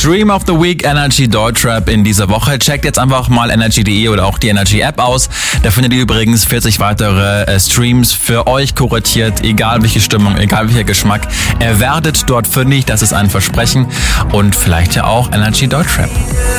Stream of the Week Energy Deutschrap in dieser Woche. Checkt jetzt einfach mal energy.de oder auch die Energy App aus. Da findet ihr übrigens 40 weitere Streams für euch kuratiert, egal welche Stimmung, egal welcher Geschmack. Ihr werdet dort fündig, das ist ein Versprechen, und vielleicht ja auch Energy Deutschrap.